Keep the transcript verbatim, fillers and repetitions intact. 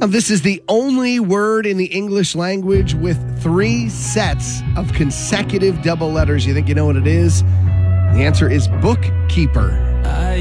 Now, this is the only word in the English language with three sets of consecutive double letters. You think you know what it is? The answer is bookkeeper. I